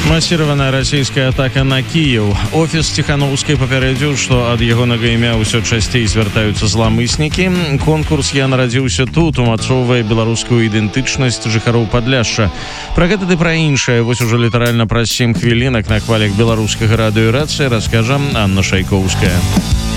Масіраваная расійская атака на Кіеў. Офіс Ціханаўскай папярэдзіў, што ад ягонага імя ўсё часцей звяртаюцца зламыснікі. Конкурс «Я нарадзіўся тут» умацоўвае беларускую ідэнтычнасць жыхароў Падляшша. Пра гэта ды пра іншае вось ужо літаральна праз 7 хвілінак на хвалях беларускага радыё «Рацыя» раскажа Анна Шайкоўская.